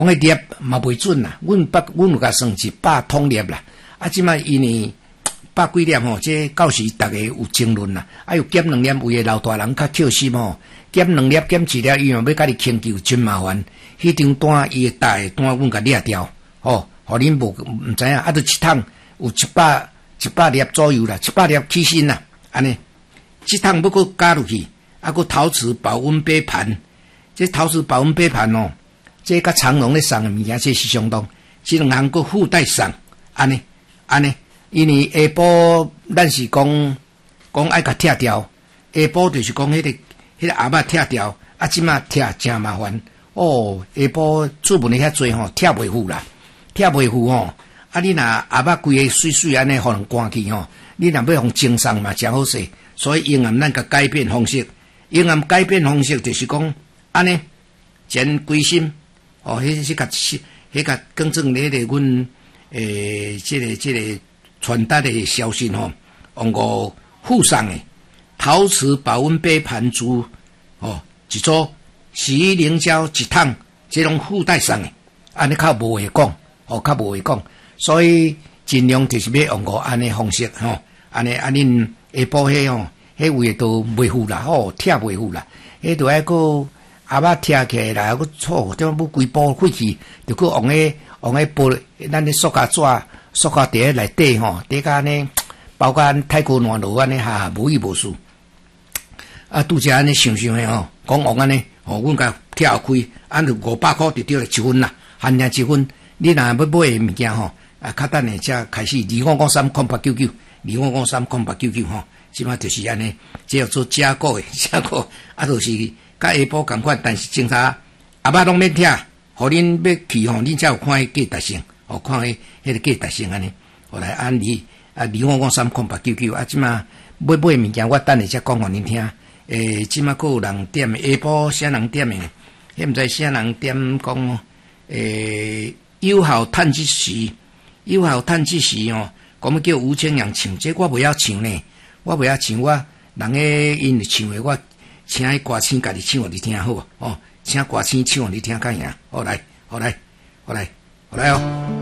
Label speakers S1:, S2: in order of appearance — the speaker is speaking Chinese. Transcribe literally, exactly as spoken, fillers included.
S1: 讲个粒嘛袂准啦，阮北阮有甲算一百通粒啦，啊，即摆因为百几粒吼，这到时逐个有争论啦，啊，又减两粒，有诶老大人较扣心吼，减两粒减一粒，伊嘛要甲你请求，真麻烦。迄张单伊诶大诶单，阮甲掠掉，吼，互恁无毋知影，啊，著一桶有一百一百粒左右啦，一百粒起薪啦，安尼，一桶要搁加入去，啊，搁陶瓷保温杯盘，这陶瓷保温杯盘哦。这甲长隆咧送诶物件，这是相当，这两项佫附带送，安尼安尼，因为下晡咱是讲讲爱甲拆掉，下晡就是讲迄、那个迄、那个鸭肉拆掉，啊，即马拆真麻烦哦。下晡出门诶遐济吼，拆袂赴啦，拆袂赴吼。啊，你若鸭肉规个水水安尼，互人赶去吼，你若要互蒸送嘛，真好势。所以永远咱甲改变方式，永远改变方式就是讲安尼，真归心。哦，迄迄个迄个更正咧咧，阮诶，即、这个即、这个传达的消息吼，用个附送诶陶瓷保温杯盘珠哦，一组洗衣凝胶一桶，即种附带送诶，安尼较无会讲，哦，较无会讲，所以尽量就是要用个安尼方式吼，安尼安恁下晡迄吼，迄位都袂赴啦，吼，拆袂赴啦，迄都爱个。鸭肉拆起来，然后错，点要规包废去，就去用个用个玻璃，咱的塑胶纸、塑胶袋内底吼，底甲呢包括太空暖炉安尼哈，无意无事。啊，拄则安尼想想诶吼，讲用安尼，吼，阮甲拆开，按着五百箍就对了一分啦，限量一分。你若要买诶物件吼，啊，较等下才开始二五五三空八九九，二五五三空八九九吼，即码就是安尼，这要做加购诶，加购啊，就是。甲下晡共款，但是警察鸭肉拢免拆，互恁要去吼，恁才有看迄价值性，哦，看迄迄个价值性安尼。后来按你啊，二五五三空八九九啊，即马买买物件，我等下才讲互恁听。诶，即马佫有人点下晡啥人点诶？迄毋知啥人点讲诶，友好趁即时，友好趁即时哦，讲要叫吴清阳唱，这我袂晓唱呢，我袂晓唱，我人诶因唱诶我。请迄歌星家己唱互你听好哦，请歌星唱互你听较赢。好来，好来，好来，好来哦。